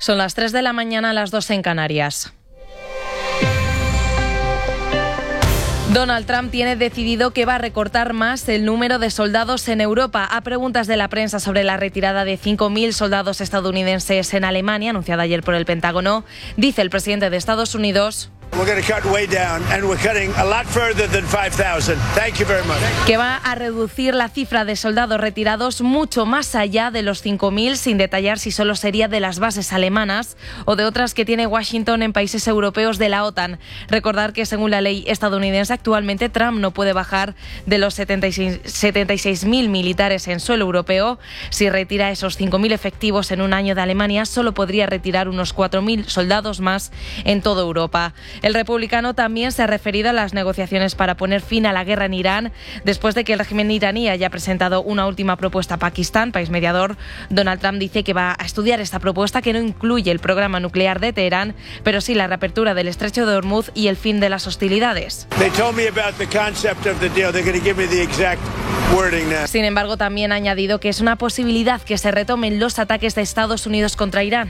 Son las 3 de la mañana, las 2 en Canarias. Donald Trump tiene decidido que va a recortar más el número de soldados en Europa. A preguntas de la prensa sobre la retirada de 5.000 soldados estadounidenses en Alemania, anunciada ayer por el Pentágono, dice el presidente de Estados Unidos que va a reducir la cifra de soldados retirados mucho más allá de los 5.000, sin detallar si solo sería de las bases alemanas o de otras que tiene Washington en países europeos de la OTAN. Recordar que según la ley estadounidense actualmente Trump no puede bajar de los 76.000 militares en suelo europeo. Si retira esos 5.000 efectivos en un año de Alemania, solo podría retirar unos 4.000 soldados más en toda Europa. El republicano también se ha referido a las negociaciones para poner fin a la guerra en Irán. Después de que el régimen iraní haya presentado una última propuesta a Pakistán, país mediador, Donald Trump dice que va a estudiar esta propuesta, que no incluye el programa nuclear de Teherán, pero sí la reapertura del estrecho de Hormuz y el fin de las hostilidades. Sin embargo, también ha añadido que es una posibilidad que se retomen los ataques de Estados Unidos contra Irán.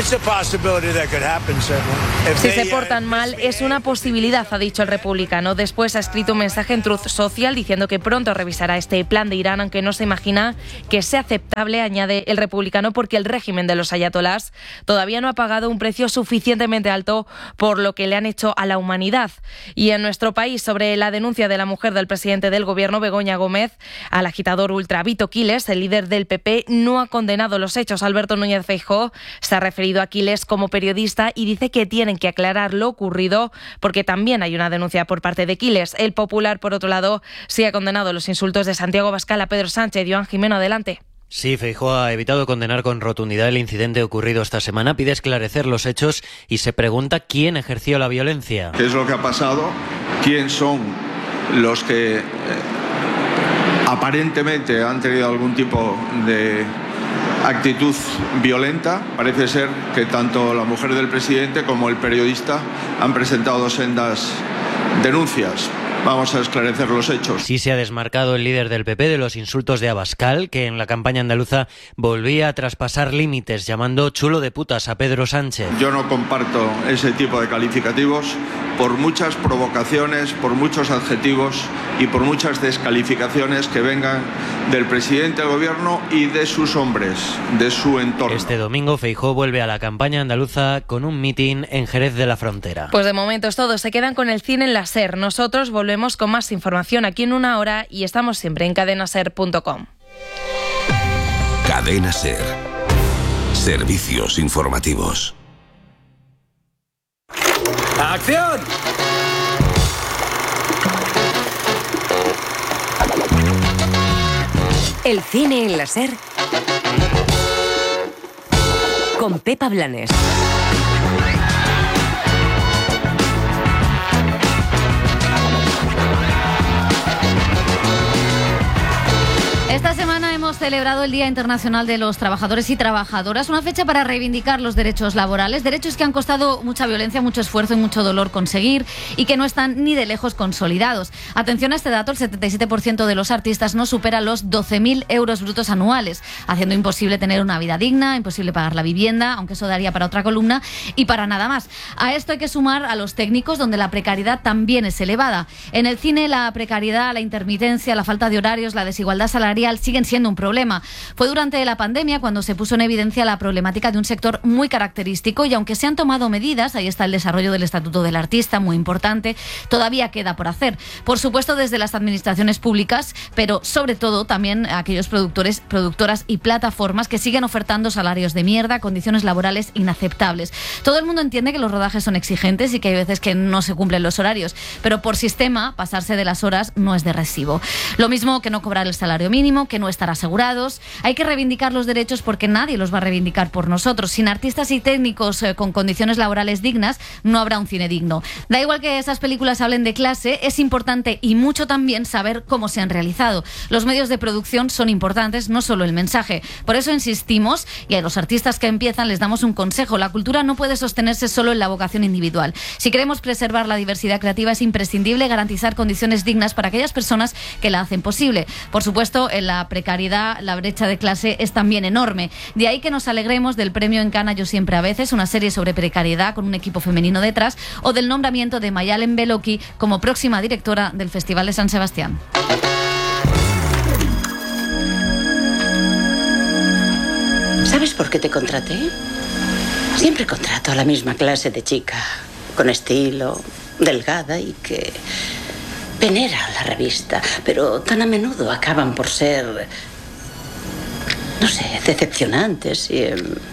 Si se portan mal, es una posibilidad, ha dicho el republicano. Después ha escrito un mensaje en Truth Social diciendo que pronto revisará este plan de Irán, aunque no se imagina que sea aceptable, añade el republicano, porque el régimen de los ayatolás todavía no ha pagado un precio suficientemente alto por lo que le han hecho a la humanidad. Y en nuestro país, sobre la denuncia de la mujer del presidente del gobierno, Begoña Gómez, al agitador ultra Vito Quiles, el líder del PP, no ha condenado los hechos. Alberto Núñez Feijóo se ha referido a Quiles como periodista y dice que tienen que aclarar lo ocurrido porque también hay una denuncia por parte de Quiles. El Popular, por otro lado, sí ha condenado los insultos de Santiago Abascal a Pedro Sánchez. Joan Jimeno, adelante. Sí, Feijóo ha evitado condenar con rotundidad el incidente ocurrido esta semana, pide esclarecer los hechos y se pregunta quién ejerció la violencia. ¿Qué es lo que ha pasado? ¿Quién son los que aparentemente han tenido algún tipo de actitud violenta? Parece ser que tanto la mujer del presidente como el periodista han presentado sendas denuncias. Vamos a esclarecer los hechos. Sí se ha desmarcado el líder del PP de los insultos de Abascal, que en la campaña andaluza volvía a traspasar límites llamando chulo de putas a Pedro Sánchez. Yo no comparto ese tipo de calificativos por muchas provocaciones, por muchos adjetivos y por muchas descalificaciones que vengan del presidente del gobierno y de sus hombres, de su entorno. Este domingo Feijóo vuelve a la campaña andaluza con un mitin en Jerez de la Frontera. Pues de momento es todo. Se quedan con el cine en la SER. Nosotros volvemos con más información aquí en una hora y estamos siempre en cadenaser.com. Cadena SER. Servicios informativos. ¡Acción! El cine en la SER con Pepa Blanes. Esta semana hemos celebrado el Día Internacional de los Trabajadores y Trabajadoras, una fecha para reivindicar los derechos laborales, derechos que han costado mucha violencia, mucho esfuerzo y mucho dolor conseguir y que no están ni de lejos consolidados. Atención a este dato, el 77% de los artistas no supera los 12.000 euros brutos anuales, haciendo imposible tener una vida digna, imposible pagar la vivienda, aunque eso daría para otra columna, y para nada más. A esto hay que sumar a los técnicos, donde la precariedad también es elevada. En el cine, la precariedad, la intermitencia, la falta de horarios, la desigualdad salarial siguen siendo un problema. Fue durante la pandemia cuando se puso en evidencia la problemática de un sector muy característico y aunque se han tomado medidas, ahí está el desarrollo del Estatuto del Artista, muy importante, todavía queda por hacer. Por supuesto desde las administraciones públicas, pero sobre todo también aquellos productores, productoras y plataformas que siguen ofertando salarios de mierda, condiciones laborales inaceptables. Todo el mundo entiende que los rodajes son exigentes y que hay veces que no se cumplen los horarios, pero por sistema pasarse de las horas no es de recibo. Lo mismo que no cobrar el salario mínimo, que no estar asegurados. Hay que reivindicar los derechos porque nadie los va a reivindicar por nosotros. Sin artistas y técnicos con condiciones laborales dignas, no habrá un cine digno. Da igual que esas películas hablen de clase, es importante y mucho también saber cómo se han realizado. Los medios de producción son importantes, no solo el mensaje. Por eso insistimos, y a los artistas que empiezan les damos un consejo: la cultura no puede sostenerse solo en la vocación individual. Si queremos preservar la diversidad creativa, es imprescindible garantizar condiciones dignas para aquellas personas que la hacen posible. Por supuesto, el la precariedad, la brecha de clase es también enorme. De ahí que nos alegremos del premio en Cannes Yo siempre a veces, una serie sobre precariedad con un equipo femenino detrás, o del nombramiento de Mayalen Beloki como próxima directora del Festival de San Sebastián. ¿Sabes por qué te contraté? Siempre contrato a la misma clase de chica, con estilo, delgada y que venera la revista, pero tan a menudo acaban por ser, no sé, decepcionantes y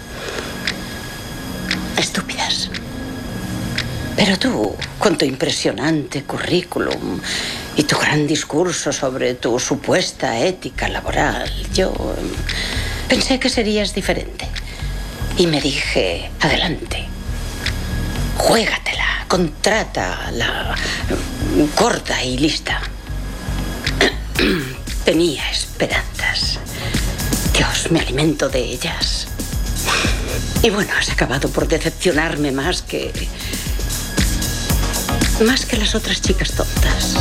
estúpidas. Pero tú, con tu impresionante currículum y tu gran discurso sobre tu supuesta ética laboral, yo pensé que serías diferente. Y me dije, adelante, juégatela, contrátala, gorda y lista. Tenía esperanzas. Dios, me alimento de ellas. Y bueno, has acabado por decepcionarme más que las otras chicas tontas.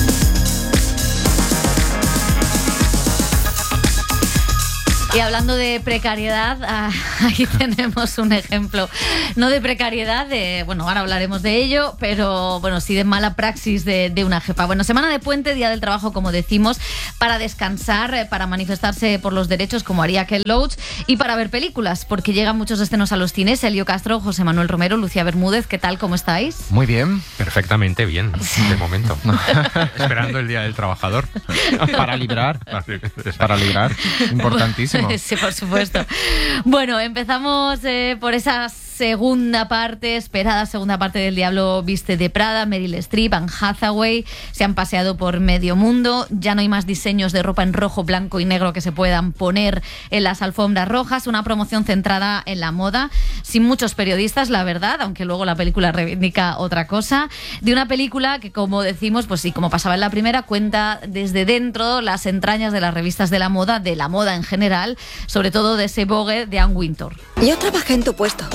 Y hablando de precariedad, aquí tenemos un ejemplo, no de precariedad, bueno, ahora hablaremos de ello, pero bueno, sí de mala praxis de una jefa. Bueno, semana de puente, día del trabajo, como decimos, para descansar, para manifestarse por los derechos, como haría Ken Loach, y para ver películas, porque llegan muchos estrenos a los cines. Elio Castro, José Manuel Romero, Lucía Bermúdez, ¿qué tal? ¿Cómo estáis? Muy bien. Perfectamente bien, de momento. Esperando el Día del Trabajador. Para librar, importantísimo. Sí, por supuesto. Bueno, empezamos por esa esperada segunda parte del Diablo Viste de Prada. Meryl Streep, Anne Hathaway se han paseado por medio mundo. Ya no hay más diseños de ropa en rojo, blanco y negro que se puedan poner en las alfombras rojas. Una promoción centrada en la moda, sin muchos periodistas, la verdad, aunque luego la película reivindica otra cosa. De una película que, como decimos, pues sí, como pasaba en la primera, cuenta desde dentro las entrañas de las revistas de la moda en general, sobre todo de ese Vogue de Anne Wintour. Yo trabajé en tu puesto.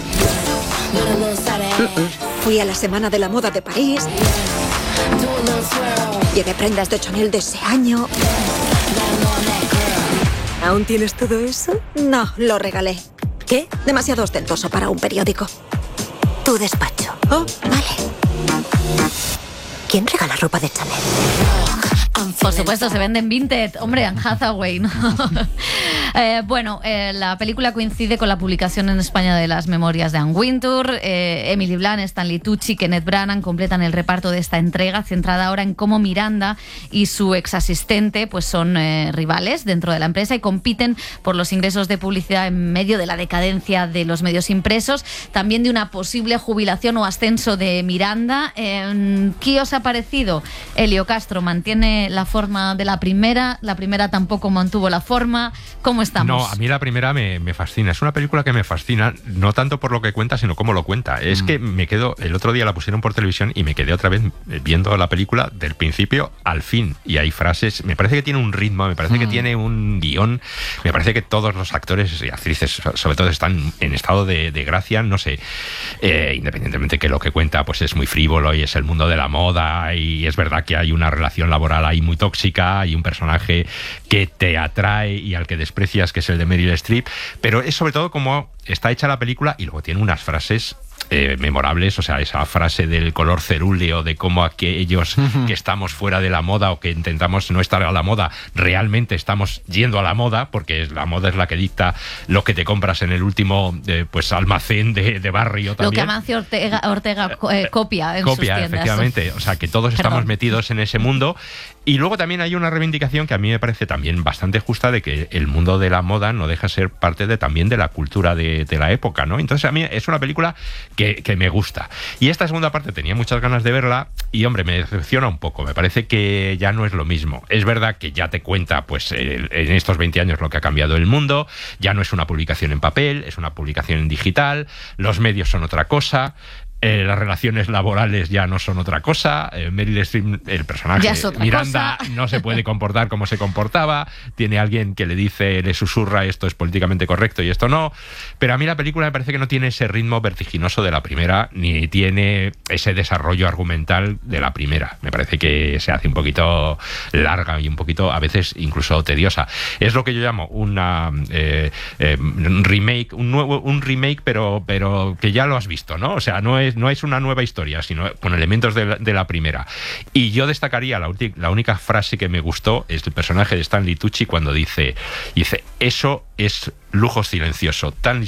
Fui a la Semana de la Moda de París. Llevé prendas de Chanel de ese año. ¿Aún tienes todo eso? No, lo regalé. ¿Qué? Demasiado ostentoso para un periódico. Tu despacho. Oh, vale. ¿Quién regala ropa de Chanel? Por supuesto, se venden Vinted. Hombre, Anne Hathaway, ¿no? La película coincide con la publicación en España de las memorias de Anne Wintour. Emily Blunt, Stanley Tucci, Kenneth Branagh completan el reparto de esta entrega, centrada ahora en cómo Miranda y su ex asistente pues son rivales dentro de la empresa y compiten por los ingresos de publicidad en medio de la decadencia de los medios impresos, también de una posible jubilación o ascenso de Miranda. ¿Qué os ha parecido? Elio Castro, ¿mantiene la forma de la primera? La primera tampoco mantuvo la forma. ¿Cómo estamos? No, a mí la primera me fascina. Es una película que me fascina, no tanto por lo que cuenta, sino cómo lo cuenta. Es que me quedo, el otro día la pusieron por televisión y me quedé otra vez viendo la película del principio al fin. Y hay frases, me parece que tiene un ritmo, me parece que tiene un guión, me parece que todos los actores y actrices, sobre todo, están en estado de gracia, no sé, independientemente que lo que cuenta pues es muy frívolo y es el mundo de la moda, y es verdad que hay una relación laboral ahí muy tóxica y un personaje que te atrae y al que desprecias, que es el de Meryl Streep, pero es sobre todo cómo está hecha la película, y luego tiene unas frases memorables, o sea, esa frase del color cerúleo, de cómo aquellos que estamos fuera de la moda o que intentamos no estar a la moda, realmente estamos yendo a la moda, porque la moda es la que dicta lo que te compras en el último pues almacén de barrio también. Lo que Amancio Ortega copia en sus tiendas. Efectivamente, o sea, que todos estamos metidos en ese mundo. Y luego también hay una reivindicación que a mí me parece también bastante justa, de que el mundo de la moda no deja de ser parte también de la cultura de la época, ¿no? Entonces a mí es una película que me gusta. Y esta segunda parte tenía muchas ganas de verla y, hombre, me decepciona un poco. Me parece que ya no es lo mismo. Es verdad que ya te cuenta, pues, en estos 20 años lo que ha cambiado el mundo. Ya no es una publicación en papel, es una publicación en digital. Los medios son otra cosa. las relaciones laborales ya no son otra cosa. Meryl Streep, el personaje Miranda, no se puede comportar como se comportaba. Tiene alguien que le dice, le susurra, esto es políticamente correcto y esto no. Pero a mí la película me parece que no tiene ese ritmo vertiginoso de la primera, ni tiene ese desarrollo argumental de la primera. Me parece que se hace un poquito larga y un poquito, a veces, incluso tediosa. Es lo que yo llamo una remake, un remake, pero que ya lo has visto, ¿no? O sea, no es una nueva historia, sino con elementos de la primera. Y yo destacaría la única frase que me gustó, es el personaje de Stanley Tucci cuando dice, eso es lujo silencioso, tan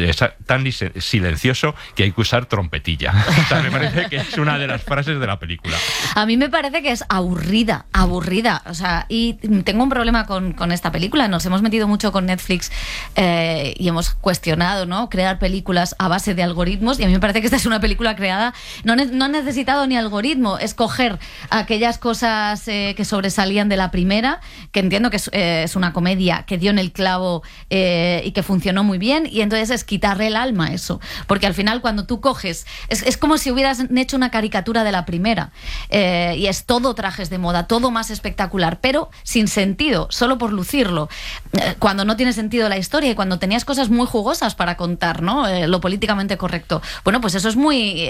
silencioso que hay que usar trompetilla. O sea, me parece que es una de las frases de la película. A mí me parece que es aburrida. O sea, y tengo un problema con esta película. Nos hemos metido mucho con Netflix y hemos cuestionado, ¿no?, crear películas a base de algoritmos, y a mí me parece que esta es una película creada, no ha necesitado ni algoritmo, es coger aquellas cosas que sobresalían de la primera, que entiendo que es una comedia que dio en el clavo y que funcionó muy bien, y entonces es quitarle el alma a eso, porque al final cuando tú coges, es como si hubieras hecho una caricatura de la primera, y es todo trajes de moda, todo más espectacular, pero sin sentido, solo por lucirlo, cuando no tiene sentido la historia y cuando tenías cosas muy jugosas para contar, ¿no? Lo políticamente correcto. Bueno, pues eso es muy...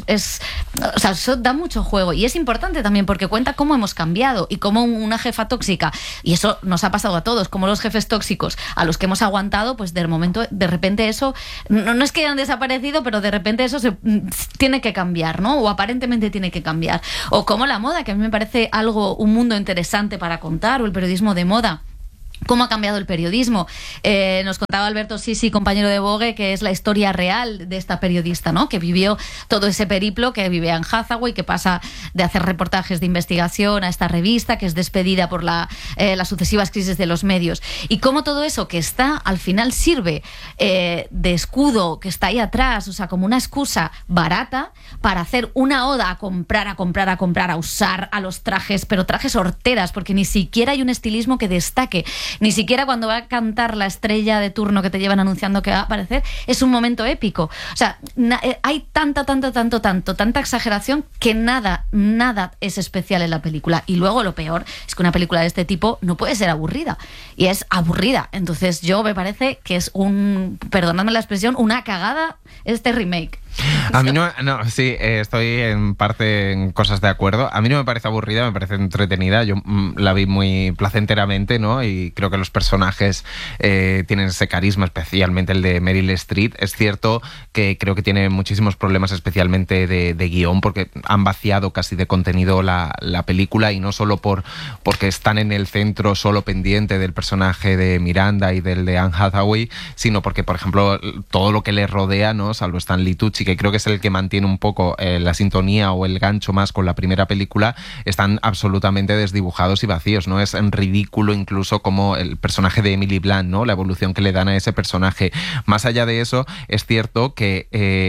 o sea, eso da mucho juego, y es importante también porque cuenta cómo hemos cambiado y cómo una jefa tóxica, y eso nos ha pasado a todos, como los jefes tóxicos a los que hemos aguantado, pues de repente eso, no es que hayan desaparecido, pero de repente eso tiene que cambiar, ¿no? O aparentemente tiene que cambiar. O como la moda, que a mí me parece un mundo interesante para contar, o el periodismo de moda. ¿Cómo ha cambiado el periodismo? Nos contaba Alberto Sisi, compañero de Vogue, que es la historia real de esta periodista, ¿no?, que vivió todo ese periplo, que vive en Hathaway, que pasa de hacer reportajes de investigación a esta revista, que es despedida por las sucesivas crisis de los medios. Y cómo todo eso que está, al final sirve de escudo, que está ahí atrás, o sea, como una excusa barata para hacer una oda a comprar, a usar a los trajes, pero trajes horteras, porque ni siquiera hay un estilismo que destaque. Ni siquiera cuando va a cantar la estrella de turno que te llevan anunciando que va a aparecer, es un momento épico. O sea, hay tanta exageración que nada es especial en la película. Y luego lo peor es que una película de este tipo no puede ser aburrida. Y es aburrida. Entonces me parece que es perdonadme la expresión, una cagada este remake. A mí sí, estoy en parte en cosas de acuerdo. A mí no me parece aburrida, me parece entretenida. Yo la vi muy placenteramente, ¿no? Y creo que los personajes tienen ese carisma, especialmente el de Meryl Streep. Es cierto que creo que tiene muchísimos problemas, especialmente de guión, porque han vaciado casi de contenido la película, y no solo porque están en el centro solo pendiente del personaje de Miranda y del de Anne Hathaway, sino porque, por ejemplo, todo lo que le rodea, ¿no?, salvo Stanley Tucci, que creo que es el que mantiene un poco la sintonía o el gancho más con la primera película, están absolutamente desdibujados y vacíos, ¿no? Es ridículo incluso como el personaje de Emily Blunt, ¿no?, la evolución que le dan a ese personaje. Más allá de eso, es cierto que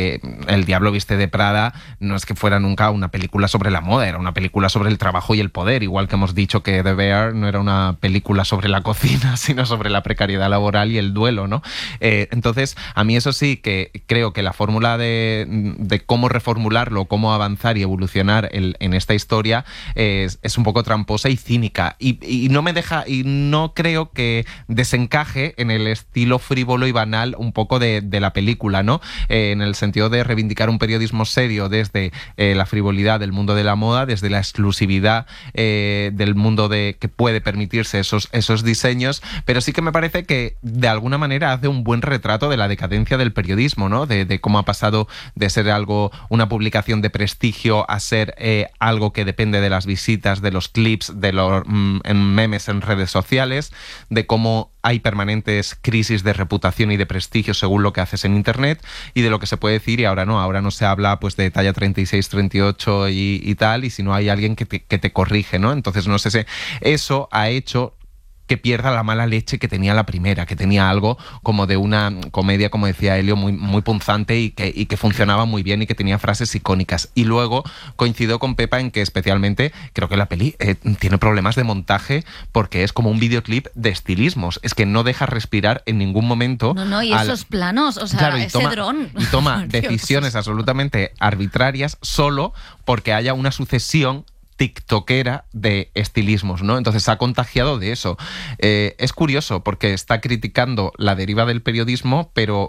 El Diablo viste de Prada no es que fuera nunca una película sobre la moda, era una película sobre el trabajo y el poder, igual que hemos dicho que The Bear no era una película sobre la cocina, sino sobre la precariedad laboral y el duelo, ¿no? Entonces, a mí eso sí que creo que la fórmula de cómo reformularlo, cómo avanzar y evolucionar en esta historia es un poco tramposa y cínica, y no me deja, y no creo que desencaje en el estilo frívolo y banal un poco de la película, ¿no? En el sentido de reivindicar un periodismo serio desde la frivolidad del mundo de la moda, desde la exclusividad del mundo que puede permitirse esos diseños, pero sí que me parece que de alguna manera hace un buen retrato de la decadencia del periodismo, ¿no? De cómo ha pasado de ser una publicación de prestigio a ser algo que depende de las visitas, de los clips, de los memes en redes sociales, de cómo hay permanentes crisis de reputación y de prestigio según lo que haces en internet, y de lo que se puede decir y ahora no se habla pues de talla 36, 38 y tal, y si no hay alguien que te corrige, ¿no? Entonces no sé si eso ha hecho que pierda la mala leche que tenía la primera, que tenía algo como de una comedia, como decía Elio, muy, muy punzante y que funcionaba muy bien y que tenía frases icónicas. Y luego coincido con Pepa en que especialmente creo que la peli tiene problemas de montaje porque es como un videoclip de estilismos. Es que no deja respirar en ningún momento. No, y esos planos, o sea, claro, ese dron. Y toma decisiones absolutamente arbitrarias solo porque haya una sucesión tiktokera de estilismos, ¿no? Entonces se ha contagiado de eso. Es curioso porque está criticando la deriva del periodismo, pero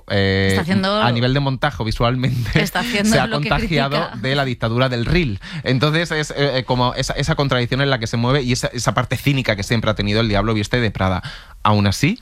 a nivel de montaje visualmente se ha contagiado de la dictadura del reel. Entonces es como esa contradicción en la que se mueve y esa parte cínica que siempre ha tenido El Diablo Viste de Prada. Aún así,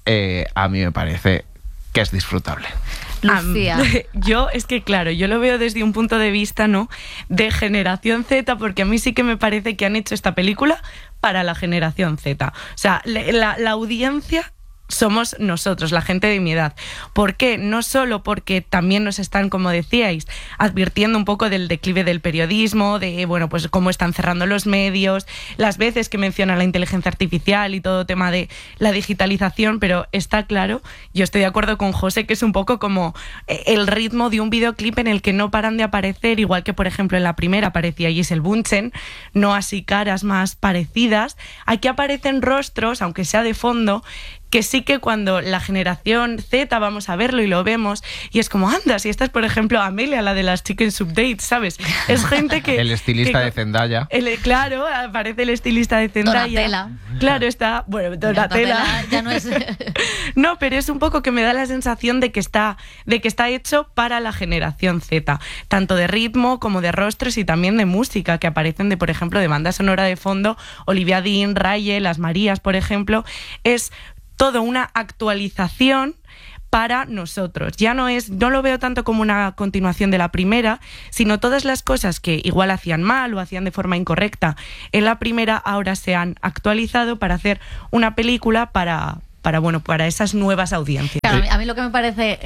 a mí me parece que es disfrutable. Lucía. Yo es que claro, yo lo veo desde un punto de vista, ¿no?, de generación Z, porque a mí sí que me parece que han hecho esta película para la generación Z. O sea, la audiencia somos nosotros, la gente de mi edad. ¿Por qué? No solo porque también nos están, como decíais, advirtiendo un poco del declive del periodismo, de, bueno, pues cómo están cerrando los medios, las veces que mencionan la inteligencia artificial y todo tema de la digitalización, pero está claro, yo estoy de acuerdo con José, que es un poco como el ritmo de un videoclip en el que no paran de aparecer, igual que, por ejemplo, en la primera aparecía Giselle Bunchen, no así caras más parecidas. Aquí aparecen rostros, aunque sea de fondo, que sí que cuando la generación Z vamos a verlo y lo vemos y es como, anda, si esta es, por ejemplo, Amelia, la de las Chicken Soup Dates, ¿sabes? Es gente que... El estilista de Zendaya. Claro, aparece el estilista de Zendaya. Donatella. Claro, está... Bueno, Donatella ya no es... No, pero es un poco que me da la sensación de que está hecho para la generación Z, tanto de ritmo como de rostros y también de música, que aparecen por ejemplo, de banda sonora de fondo, Olivia Dean, Raye, Las Marías, por ejemplo. Es todo una actualización para nosotros. Ya no lo veo tanto como una continuación de la primera, sino todas las cosas que igual hacían mal o hacían de forma incorrecta en la primera, ahora se han actualizado para hacer una película para esas nuevas audiencias. Claro, a mí lo que me parece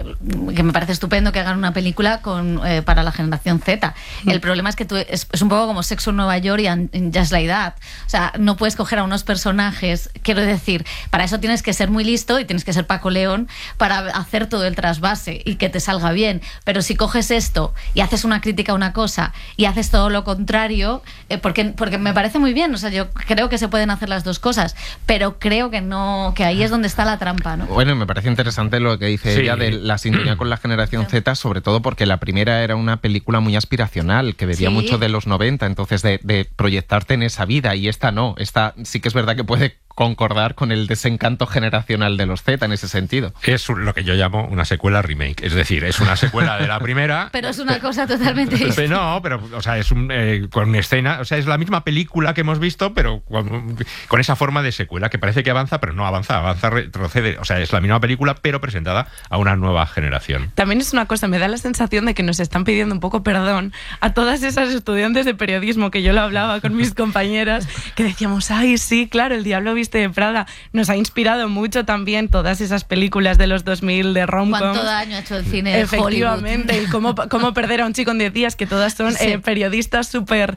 estupendo que hagan una película para la generación Z. El problema es que es un poco como Sexo en Nueva York y ya es la edad. O sea, no puedes coger a unos personajes, quiero decir, para eso tienes que ser muy listo y tienes que ser Paco León para hacer todo el trasvase y que te salga bien. Pero si coges esto y haces una crítica a una cosa y haces todo lo contrario, porque me parece muy bien, o sea, yo creo que se pueden hacer las dos cosas, pero creo que no, que ahí es donde está la trampa, ¿no? Bueno, me parece interesante lo que dice ella de la sintonía con la generación Z, sobre todo porque la primera era una película muy aspiracional, que bebía mucho de los 90, entonces de proyectarte en esa vida, y esta no, esta sí que es verdad que puede concordar con el desencanto generacional de los Z en ese sentido. Es lo que yo llamo una secuela remake, es decir, es una secuela de la primera. Pero es una cosa totalmente distinta. No, pero o sea, es con escena, o sea, es la misma película que hemos visto, pero con esa forma de secuela que parece que avanza, pero no avanza, retrocede. O sea, es la misma película, pero presentada a una nueva generación. También es una cosa, me da la sensación de que nos están pidiendo un poco perdón a todas esas estudiantes de periodismo, que yo lo hablaba con mis compañeras, que decíamos, ay, sí, claro, El Diablo Viste de Prada nos ha inspirado mucho también todas esas películas de los 2000 de rom-coms. ¿Cuánto daño ha hecho el cine de Efectivamente, Hollywood? Y cómo perder a un chico en 10 días, que todas son periodistas súper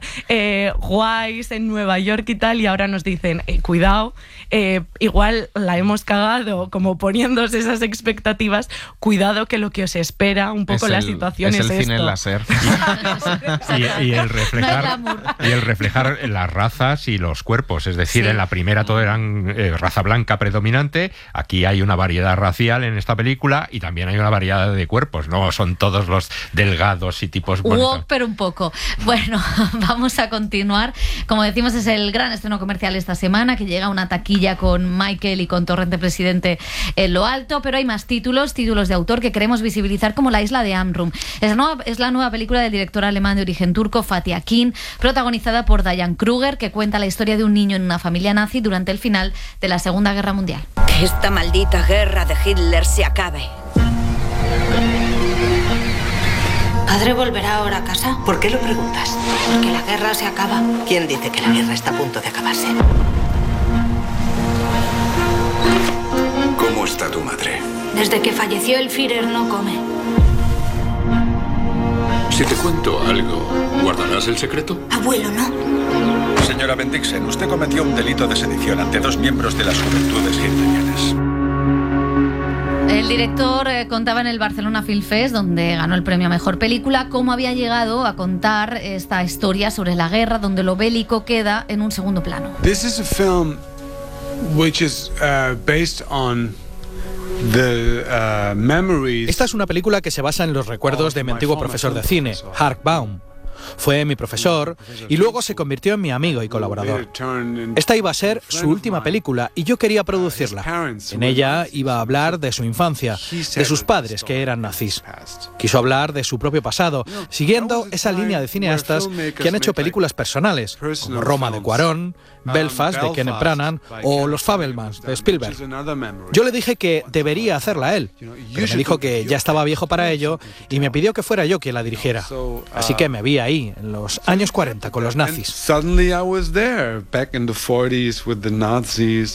guays en Nueva York y tal, y ahora nos dicen, cuidado, igual la hemos cagado como poniéndose esas expectativas, cuidado que lo que os espera un poco la situación es el cine esto. láser. y el reflejar las razas y los cuerpos, es decir, en la primera todo eran raza blanca predominante, aquí hay una variedad racial en esta película y también hay una variedad de cuerpos, no son todos los delgados y tipos bonitos. Pero un poco. Bueno, vamos a continuar. Como decimos, es el gran estreno comercial esta semana, que llega a una taquilla con Michael y con Torrente Presidente en lo alto, pero hay más títulos de autor que queremos visibilizar, como La isla de Amrum. Es la nueva película del director alemán de origen turco, Fatih Akin, protagonizada por Diane Kruger, que cuenta la historia de un niño en una familia nazi durante el final de la Segunda Guerra Mundial. Que esta maldita guerra de Hitler se acabe. ¿Padre volverá ahora a casa? ¿Por qué lo preguntas? Porque la guerra se acaba. ¿Quién dice que la guerra está a punto de acabarse? ¿Cómo está tu madre? Desde que falleció el Führer no come. Si te cuento algo, ¿guardarás el secreto? Abuelo, no. Señora Bendixen, usted cometió un delito de sedición ante 2 miembros de las Juventudes Hitlerianas. El director contaba en el Barcelona Film Fest, donde ganó el premio a Mejor Película, cómo había llegado a contar esta historia sobre la guerra, donde lo bélico queda en un segundo plano. This is a film which is based on the memories. Esta es una película que se basa en los recuerdos de mi antiguo profesor de cine, Hark Baum. Fue mi profesor y luego se convirtió en mi amigo y colaborador. Esta iba a ser su última película y yo quería producirla. En ella iba a hablar de su infancia, de sus padres que eran nazis. Quiso hablar de su propio pasado, siguiendo esa línea de cineastas que han hecho películas personales, como Roma de Cuarón, Belfast de Kenneth Branagh o Los Fabelmans de Spielberg. Yo le dije que debería hacerla él, pero me dijo que ya estaba viejo para ello y me pidió que fuera yo quien la dirigiera. Así que me vi ahí, en los años 40, con los nazis. Suddenly I was there, back in the 40s with the Nazis.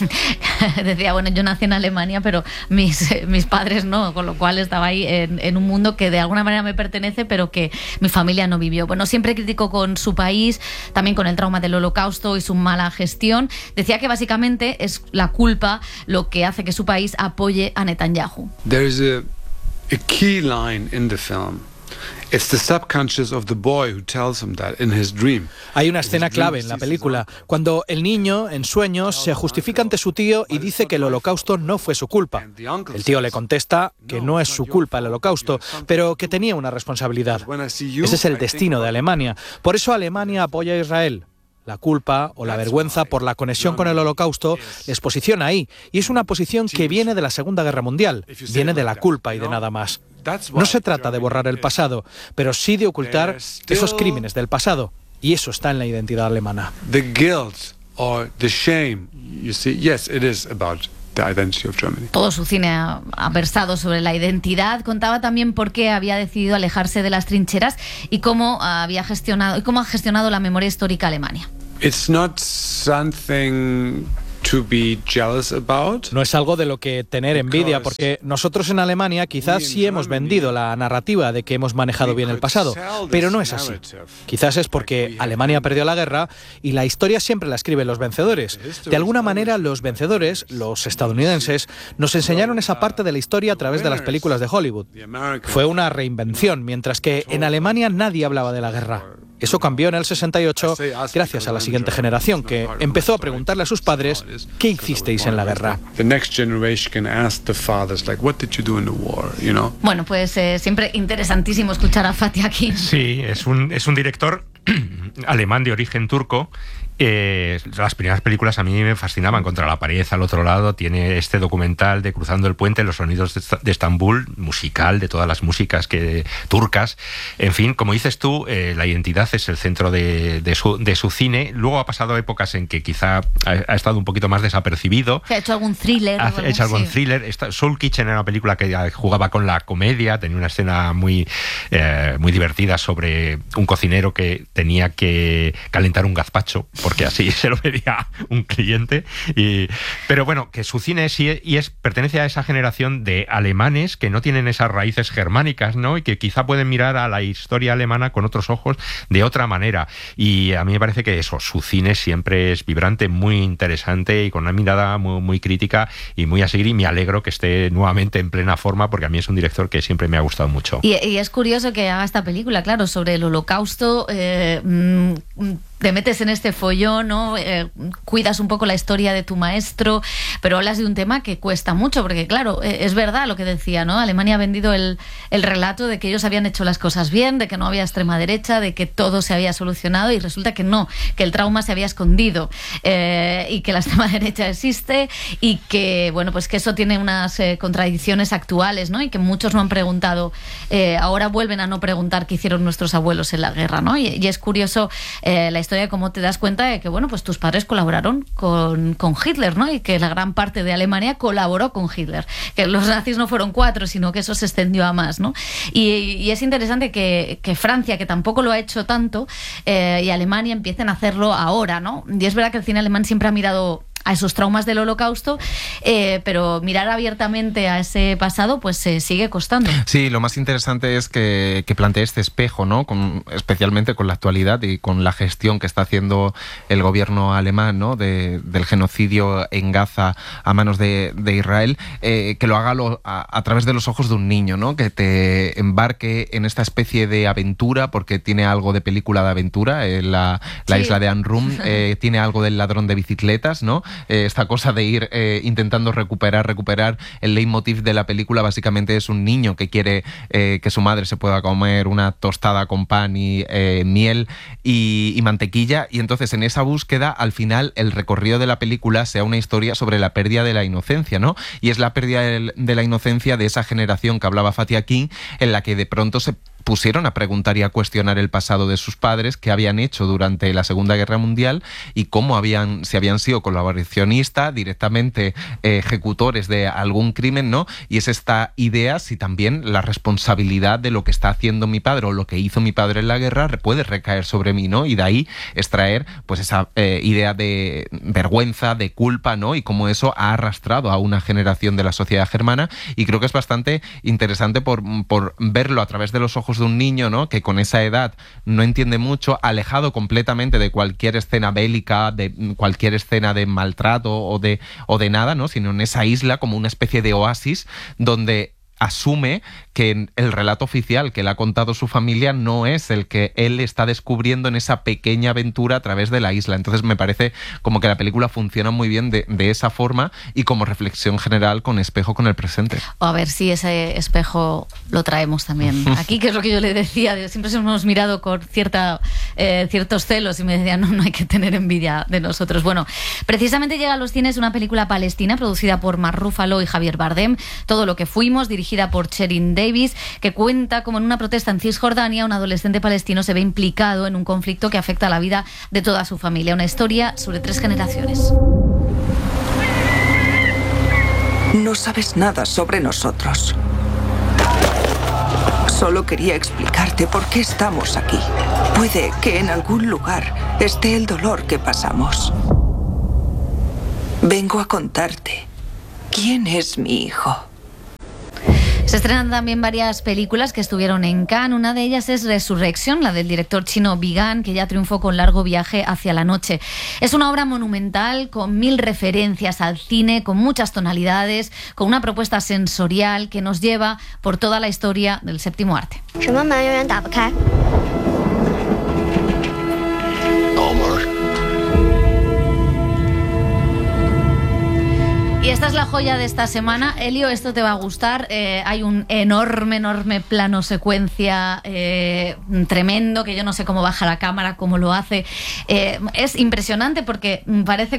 Decía, bueno, yo nací en Alemania, pero mis padres no, con lo cual estaba ahí en un mundo que de alguna manera me pertenece, pero que mi familia no vivió. Bueno, siempre criticó con su país, también con el trauma del Holocausto y su mala gestión. Decía que básicamente es la culpa lo que hace que su país apoye a Netanyahu. There is a key line in the film. It's the subconscious of the boy who tells him that in his dream. Hay una escena clave en la película, cuando el niño, en sueños, se justifica ante su tío y dice que el Holocausto no fue su culpa. El tío le contesta que no es su culpa el Holocausto, pero que tenía una responsabilidad. Ese es el destino de Alemania. Por eso Alemania apoya a Israel. La culpa o la vergüenza por la conexión con el Holocausto les posiciona ahí, y es una posición que viene de la Segunda Guerra Mundial, viene de la culpa y de nada más. No se trata de borrar el pasado, pero sí de ocultar esos crímenes del pasado, y eso está en la identidad alemana. The guilt or the shame, you see, yes, it is about the identity of Germany. Todo su cine ha versado sobre la identidad. Contaba también por qué había decidido alejarse de las trincheras y cómo ha gestionado la memoria histórica Alemania. It's not something to be jealous about. No es algo de lo que tener envidia, porque nosotros en Alemania quizás sí hemos vendido la narrativa de que hemos manejado bien el pasado, pero no es así. Quizás es porque Alemania perdió la guerra y la historia siempre la escriben los vencedores. De alguna manera los vencedores, los estadounidenses, nos enseñaron esa parte de la historia a través de las películas de Hollywood. Fue una reinvención, mientras que en Alemania nadie hablaba de la guerra. Eso cambió en el 68 gracias a la siguiente generación, que empezó a preguntarle a sus padres ¿qué hicisteis en la guerra? Bueno, pues siempre interesantísimo escuchar a Fatih Akin. Sí, es un director alemán de origen turco. Las primeras películas a mí me fascinaban. Contra la pared, al otro lado, tiene este documental de Cruzando el puente, los sonidos de Estambul, musical, de todas las músicas turcas. En fin, como dices tú, la identidad es el centro de su cine. Luego ha pasado épocas en que quizá ha estado un poquito más desapercibido. ¿Ha hecho algún thriller? Ha hecho algún thriller. Soul Kitchen era una película que jugaba con la comedia, tenía una escena muy divertida sobre un cocinero que tenía que calentar un gazpacho, porque así se lo pedía un cliente. Pero bueno, que su cine sí pertenece a esa generación de alemanes que no tienen esas raíces germánicas, ¿no? Y que quizá pueden mirar a la historia alemana con otros ojos de otra manera. Y a mí me parece que su cine siempre es vibrante, muy interesante y con una mirada muy, muy crítica y muy a seguir. Y me alegro que esté nuevamente en plena forma, porque a mí es un director que siempre me ha gustado mucho. Y es curioso que haga esta película, claro, sobre el Holocausto. Te metes en este follón, ¿no? Cuidas un poco la historia de tu maestro, pero hablas de un tema que cuesta mucho, porque claro, es verdad lo que decía, ¿no? Alemania ha vendido el relato de que ellos habían hecho las cosas bien, de que no había extrema derecha, de que todo se había solucionado, y resulta que no, que el trauma se había escondido, y que la extrema derecha existe, y que, bueno, pues que eso tiene unas contradicciones actuales, ¿no? Y que muchos no han preguntado, ahora vuelven a no preguntar qué hicieron nuestros abuelos en la guerra, ¿no? Y es curioso la historia de cómo te das cuenta de que, bueno, pues tus padres colaboraron con Hitler, ¿no? Y que la gran parte de Alemania colaboró con Hitler. Que los nazis no fueron 4, sino que eso se extendió a más, ¿no? Y es interesante que Francia, que tampoco lo ha hecho tanto, y Alemania empiecen a hacerlo ahora, ¿no? Y es verdad que el cine alemán siempre ha mirado a esos traumas del Holocausto, pero mirar abiertamente a ese pasado pues sigue costando. Sí, lo más interesante es que plantee este espejo, ¿no? Especialmente con la actualidad y con la gestión que está haciendo el gobierno alemán, ¿no? Del genocidio en Gaza a manos de Israel, que lo haga a través de los ojos de un niño, ¿no? Que te embarque en esta especie de aventura, porque tiene algo de película de aventura, la isla de Anrum, tiene algo del ladrón de bicicletas, ¿no? Esta cosa de ir intentando recuperar. El leitmotiv de la película básicamente es un niño que quiere que su madre se pueda comer una tostada con pan y miel y mantequilla, y entonces en esa búsqueda al final el recorrido de la película sea una historia sobre la pérdida de la inocencia, ¿no? Y es la pérdida de la inocencia de esa generación que hablaba Fatih Akin, en la que de pronto se pusieron a preguntar y a cuestionar el pasado de sus padres, qué habían hecho durante la Segunda Guerra Mundial y cómo si habían sido colaboracionistas, directamente ejecutores de algún crimen, ¿no? Y es esta idea si también la responsabilidad de lo que está haciendo mi padre o lo que hizo mi padre en la guerra puede recaer sobre mí, ¿no? Y de ahí extraer pues esa idea de vergüenza, de culpa, ¿no? Y cómo eso ha arrastrado a una generación de la sociedad germana, y creo que es bastante interesante por verlo a través de los ojos de un niño, ¿no? Que con esa edad no entiende mucho, alejado completamente de cualquier escena bélica, de cualquier escena de maltrato o de nada, ¿no? Sino en esa isla como una especie de oasis donde asume que el relato oficial que le ha contado su familia no es el que él está descubriendo en esa pequeña aventura a través de la isla. Entonces me parece como que la película funciona muy bien de esa forma y como reflexión general con espejo con el presente. O a ver si ese espejo lo traemos también aquí, que es lo que yo le decía. Siempre nos hemos mirado con ciertos celos y me decían, no hay que tener envidia de nosotros. Bueno, precisamente llega a los cines una película palestina producida por Mark Ruffalo y Javier Bardem, Todo lo que fuimos, dirigida por Sherin Davis, que cuenta como en una protesta en Cisjordania un adolescente palestino se ve implicado en un conflicto que afecta a la vida de toda su familia. Una historia sobre 3 generaciones. No sabes nada sobre nosotros. Solo quería explicarte por qué estamos aquí. Puede que en algún lugar esté el dolor que pasamos. Vengo a contarte quién es mi hijo. Se estrenan también varias películas que estuvieron en Cannes. Una de ellas es Resurrection, la del director chino Bigan, que ya triunfó con Largo viaje hacia la noche. Es una obra monumental con 1000 referencias al cine, con muchas tonalidades, con una propuesta sensorial que nos lleva por toda la historia del séptimo arte. Y esta es la joya de esta semana. Elio, esto te va a gustar. Hay un enorme plano secuencia tremendo, que yo no sé cómo baja la cámara, cómo lo hace. Es impresionante porque parece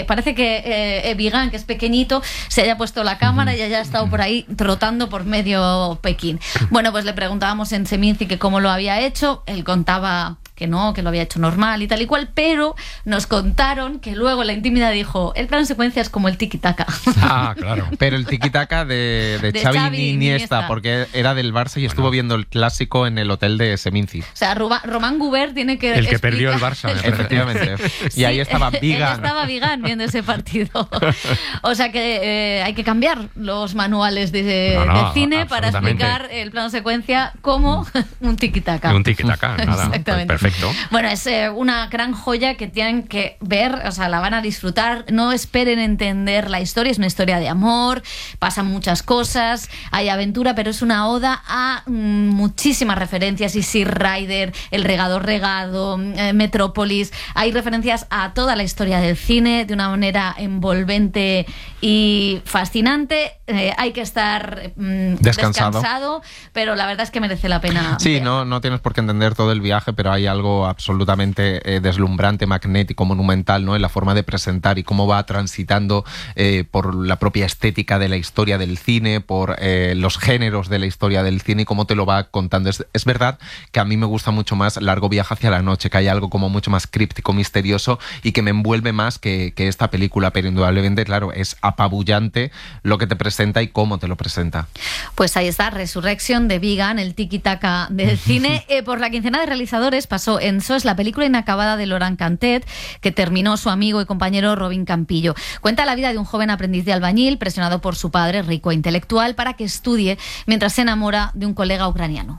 que Bigan, que es pequeñito, se haya puesto la cámara y haya estado por ahí trotando por medio Pekín. Bueno, pues le preguntábamos en Seminci que cómo lo había hecho. Él contaba que no, que lo había hecho normal y tal y cual, pero nos contaron que luego en la intimidad dijo, el plano secuencia es como el tiki-taka. Ah, claro. Pero el tiki-taka de Xavi Iniesta, porque era del Barça y estuvo viendo el clásico en el hotel de Seminci. O sea, Román Gubert tiene que el que perdió el Barça. Efectivamente. Y ahí estaba Bigan. Estaba Bigan viendo ese partido. O sea que hay que cambiar los manuales de cine para explicar el plano secuencia como un tiki-taka. Un tiki-taka, nada. Exactamente. Perfecto. Bueno, es una gran joya que tienen que ver, o sea, la van a disfrutar. No esperen entender la historia, es una historia de amor, pasan muchas cosas, hay aventura, pero es una oda a muchísimas referencias. Easy Rider, El regador regado, Metrópolis. Hay referencias a toda la historia del cine de una manera envolvente y fascinante. Hay que estar descansado, pero la verdad es que merece la pena. Sí, no tienes por qué entender todo el viaje, pero hay algo absolutamente deslumbrante, magnético, monumental, ¿no? En la forma de presentar y cómo va transitando por la propia estética de la historia del cine, por los géneros de la historia del cine y cómo te lo va contando. Es verdad que a mí me gusta mucho más Largo viaje hacia la noche, que hay algo como mucho más críptico, misterioso y que me envuelve más que esta película, pero indudablemente, claro, es apabullante lo que te presenta y cómo te lo presenta. Pues ahí está, Resurrection de Bigan, el tiki-taka del cine. Por la quincena de realizadores pasó pasó. Enzo es la película inacabada de Laurent Cantet, que terminó su amigo y compañero Robin Campillo. Cuenta la vida de un joven aprendiz de albañil presionado por su padre, rico e intelectual, para que estudie mientras se enamora de un colega ucraniano.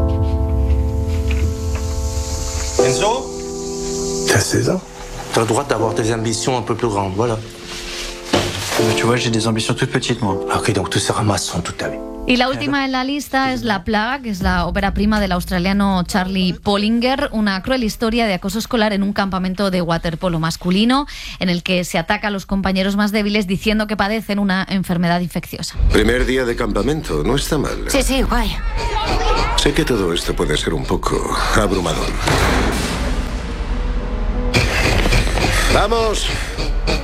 Enzo, t'as 16 ans. T'as le droit d'avoir des ambitions un peu plus grandes, voilà. Tu vois, j'ai des ambitions toutes petites, moi. Ok, donc tu seras maçon toute ta vie. Y la última en la lista es La plaga, que es la ópera prima del australiano Charlie Pollinger, una cruel historia de acoso escolar en un campamento de waterpolo masculino, en el que se ataca a los compañeros más débiles diciendo que padecen una enfermedad infecciosa. Primer día de campamento, no está mal. Sí, guay. Sé que todo esto puede ser un poco abrumador. ¡Vamos!